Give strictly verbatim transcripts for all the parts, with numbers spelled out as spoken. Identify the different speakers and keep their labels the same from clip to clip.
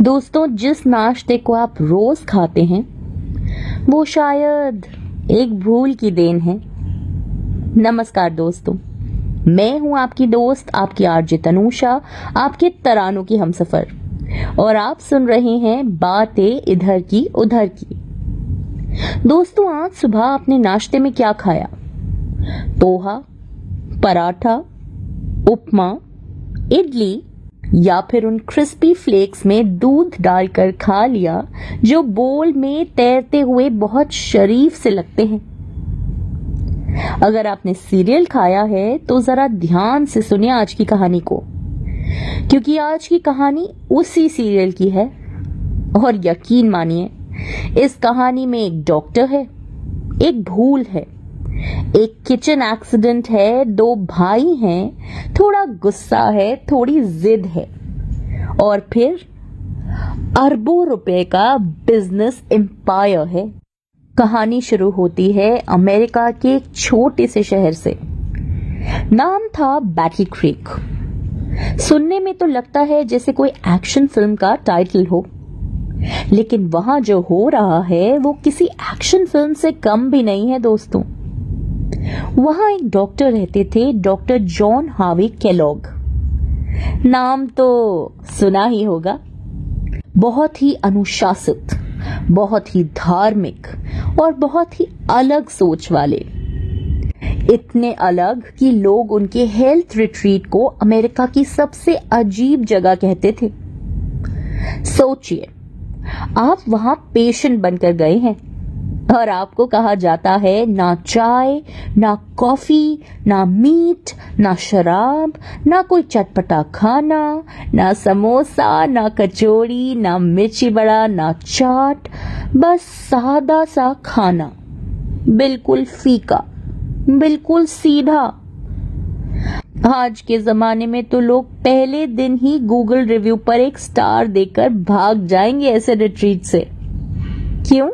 Speaker 1: दोस्तों, जिस नाश्ते को आप रोज खाते हैं वो शायद एक भूल की देन है। नमस्कार दोस्तों, मैं हूं आपकी दोस्त, आपकी आरजे तनुषा, आपके तरानों की हमसफर, और आप सुन रहे हैं बातें इधर की उधर की। दोस्तों, आज सुबह आपने नाश्ते में क्या खाया? पोहा, पराठा, उपमा, इडली, या फिर उन क्रिस्पी फ्लेक्स में दूध डालकर खा लिया जो बोल में तैरते हुए बहुत शरीफ से लगते हैं। अगर आपने सीरियल खाया है तो जरा ध्यान से सुनिए आज की कहानी को, क्योंकि आज की कहानी उसी सीरियल की है। और यकीन मानिए, इस कहानी में एक डॉक्टर है, एक भूल है, एक किचन एक्सीडेंट है, दो भाई हैं, थोड़ा गुस्सा है, थोड़ी जिद है, और फिर अरबों रुपए का बिजनेस एम्पायर है। कहानी शुरू होती है अमेरिका के एक छोटे से शहर से। नाम था बैटल क्रीक। सुनने में तो लगता है जैसे कोई एक्शन फिल्म का टाइटल हो, लेकिन वहां जो हो रहा है वो किसी एक्शन फिल्म से कम भी नहीं है दोस्तों। वहां एक डॉक्टर रहते थे, डॉक्टर जॉन हार्वी केलॉग। नाम तो सुना ही होगा। बहुत ही अनुशासित, बहुत ही धार्मिक और बहुत ही अलग सोच वाले। इतने अलग कि लोग उनके हेल्थ रिट्रीट को अमेरिका की सबसे अजीब जगह कहते थे। सोचिए, आप वहां पेशेंट बनकर गए हैं और आपको कहा जाता है ना चाय, ना कॉफी, ना मीट, ना शराब, ना कोई चटपटा खाना, ना समोसा, ना कचौड़ी, ना मिर्ची बड़ा, ना चाट, बस सादा सा खाना, बिल्कुल फीका, बिल्कुल सीधा। आज के जमाने में तो लोग पहले दिन ही गूगल रिव्यू पर एक स्टार देकर भाग जाएंगे ऐसे रिट्रीट से। क्यों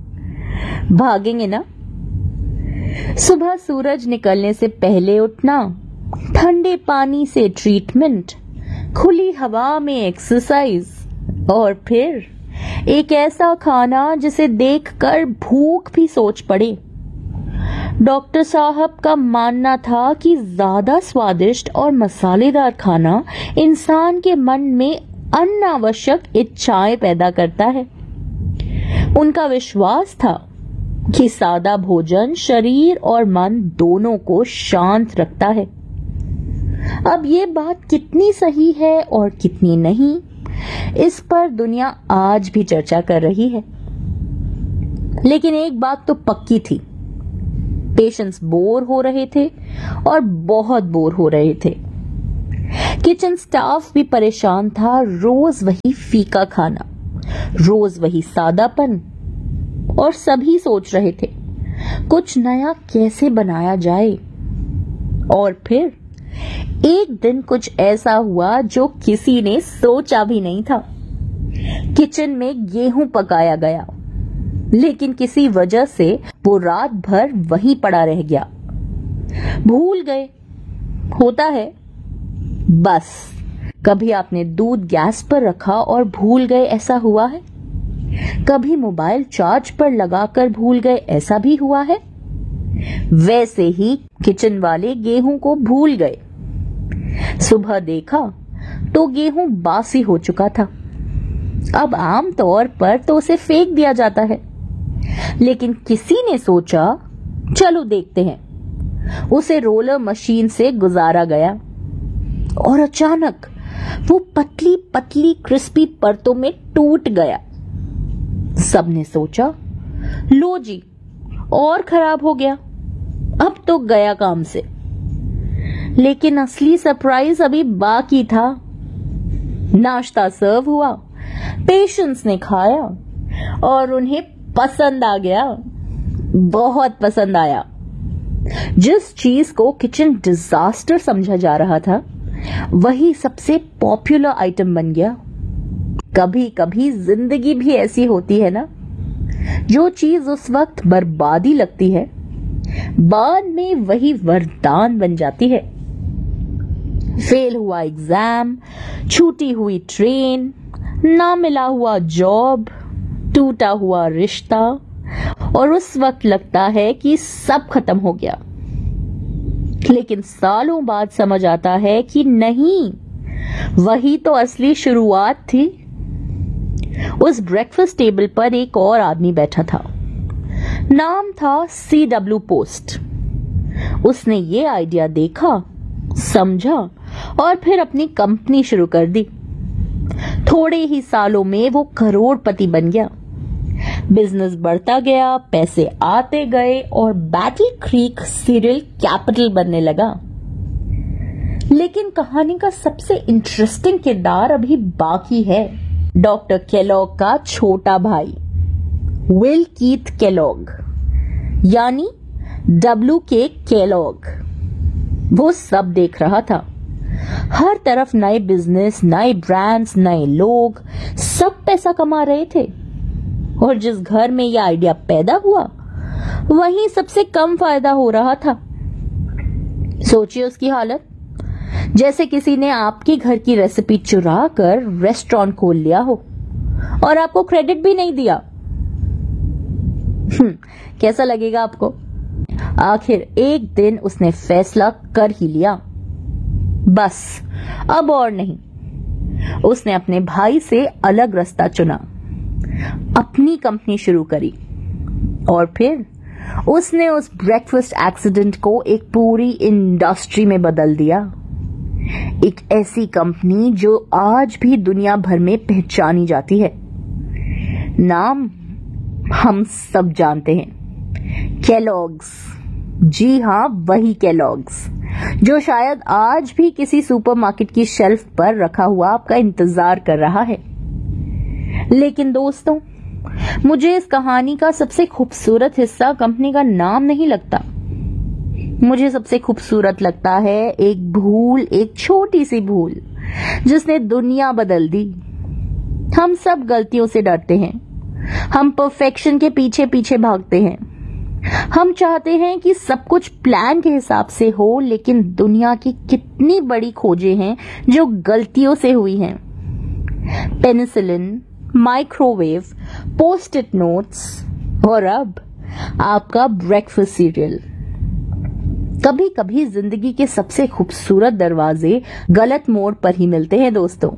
Speaker 1: भागेंगे ना? सुबह सूरज निकलने से पहले उठना, ठंडे पानी से ट्रीटमेंट, खुली हवा में एक्सरसाइज, और फिर एक ऐसा खाना जिसे देखकर भूख भी सोच पड़े। डॉक्टर साहब का मानना था कि ज्यादा स्वादिष्ट और मसालेदार खाना इंसान के मन में अनावश्यक इच्छाएं पैदा करता है। उनका विश्वास था कि सादा भोजन शरीर और मन दोनों को शांत रखता है। अब ये बात कितनी सही है और कितनी नहीं, इस पर दुनिया आज भी चर्चा कर रही है। लेकिन एक बात तो पक्की थी, पेशेंट्स बोर हो रहे थे और बहुत बोर हो रहे थे। किचन स्टाफ भी परेशान था। रोज वही फीका खाना, रोज वही सादापन, और सभी सोच रहे थे कुछ नया कैसे बनाया जाए। और फिर एक दिन कुछ ऐसा हुआ जो किसी ने सोचा भी नहीं था। किचन में गेहूं पकाया गया, लेकिन किसी वजह से वो रात भर वहीं पड़ा रह गया। भूल गए, होता है। बस कभी आपने दूध गैस पर रखा और भूल गए, ऐसा हुआ है? कभी मोबाइल चार्ज पर लगाकर भूल गए, ऐसा भी हुआ है? वैसे ही किचन वाले गेहूं को भूल गए। सुबह देखा तो गेहूं बासी हो चुका था। अब आम तौर पर तो उसे फेंक दिया जाता है, लेकिन किसी ने सोचा चलो देखते हैं। उसे रोलर मशीन से गुजारा गया और अचानक वो पतली पतली क्रिस्पी परतों में टूट गया। सबने सोचा लो जी, और खराब हो गया, अब तो गया काम से। लेकिन असली सरप्राइज अभी बाकी था। नाश्ता सर्व हुआ, पेशेंट्स ने खाया और उन्हें पसंद आ गया, बहुत पसंद आया। जिस चीज को किचन डिजास्टर समझा जा रहा था, वही सबसे पॉपुलर आइटम बन गया। कभी कभी जिंदगी भी ऐसी होती है ना, जो चीज उस वक्त बर्बादी लगती है, बाद में वही वरदान बन जाती है। फेल हुआ एग्जाम, छूटी हुई ट्रेन, ना मिला हुआ जॉब, टूटा हुआ रिश्ता, और उस वक्त लगता है कि सब खत्म हो गया। लेकिन सालों बाद समझ आता है कि नहीं, वही तो असली शुरुआत थी। उस ब्रेकफास्ट टेबल पर एक और आदमी बैठा था। नाम था सी डब्ल्यू पोस्ट। उसने ये आइडिया देखा, समझा और फिर अपनी कंपनी शुरू कर दी। थोड़े ही सालों में वो करोड़पति बन गया। बिजनेस बढ़ता गया, पैसे आते गए और बैटल क्रीक सीरियल कैपिटल बनने लगा। लेकिन कहानी का सबसे इंटरेस्टिंग किरदार अभी बाकी है। डॉक्टर केलॉग का छोटा भाई विल कीथ केलॉग, यानी डब्ल्यू के केलॉग। वो सब देख रहा था। हर तरफ नए बिजनेस, नए ब्रांड्स, नए लोग, सब पैसा कमा रहे थे। और जिस घर में यह आइडिया पैदा हुआ, वहीं सबसे कम फायदा हो रहा था। सोचिए उसकी हालत, जैसे किसी ने आपके घर की रेसिपी चुरा कर रेस्टोरेंट खोल लिया हो और आपको क्रेडिट भी नहीं दिया। कैसा लगेगा आपको? आखिर एक दिन उसने फैसला कर ही लिया। बस अब और नहीं। उसने अपने भाई से अलग रास्ता चुना, अपनी कंपनी शुरू करी और फिर उसने उस ब्रेकफास्ट एक्सीडेंट को एक पूरी इंडस्ट्री में बदल दिया। एक ऐसी कंपनी जो आज भी दुनिया भर में पहचानी जाती है। नाम हम सब जानते हैं, केलॉग्स। जी हाँ, वही केलॉग्स जो शायद आज भी किसी सुपरमार्केट की शेल्फ पर रखा हुआ आपका इंतजार कर रहा है। लेकिन दोस्तों, मुझे इस कहानी का सबसे खूबसूरत हिस्सा कंपनी का नाम नहीं लगता। मुझे सबसे खूबसूरत लगता है एक भूल, एक छोटी सी भूल जिसने दुनिया बदल दी। हम सब गलतियों से डरते हैं। हम परफेक्शन के पीछे पीछे भागते हैं। हम चाहते हैं कि सब कुछ प्लान के हिसाब से हो, लेकिन दुनिया की कितनी बड़ी खोजें हैं जो गलतियों से हुई हैं। Penicillin, microwave, post it notes और अब आपका ब्रेकफास्ट सीरियल। कभी कभी जिंदगी के सबसे खूबसूरत दरवाजे गलत मोड़ पर ही मिलते हैं दोस्तों।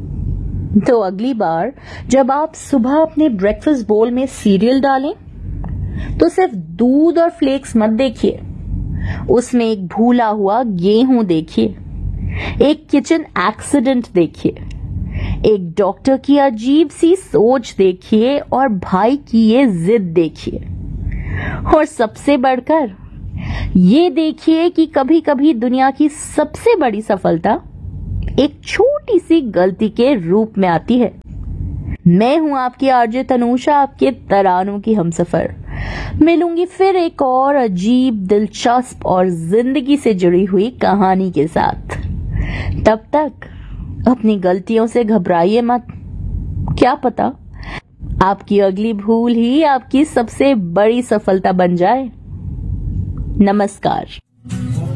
Speaker 1: तो अगली बार जब आप सुबह अपने ब्रेकफास्ट बोल में सीरियल डालें, तो सिर्फ दूध और फ्लेक्स मत देखिए, उसमें एक भूला हुआ गेहूं देखिए, एक किचन एक्सीडेंट देखिए, एक डॉक्टर की अजीब सी सोच देखिए और भाई की ये जिद देखिए। और सबसे बढ़कर ये देखिए कि कभी कभी दुनिया की सबसे बड़ी सफलता एक छोटी सी गलती के रूप में आती है। मैं हूं आपकी आरजे तनूषा, आपके तरानों की हमसफर। मिलूंगी फिर एक और अजीब, दिलचस्प और जिंदगी से जुड़ी हुई कहानी के साथ। तब तक अपनी गलतियों से घबराइए मत। क्या पता आपकी अगली भूल ही आपकी सबसे बड़ी सफलता बन जाए। नमस्कार।